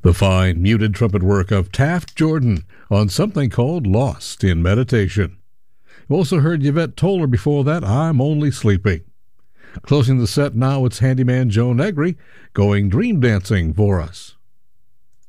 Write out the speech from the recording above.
The fine muted trumpet work of Taft Jordan on something called Lost in Meditation. You also heard Yvette Toller before that, I'm Only Sleeping. Closing the set now, it's handyman Joe Negri going Dream Dancing for us.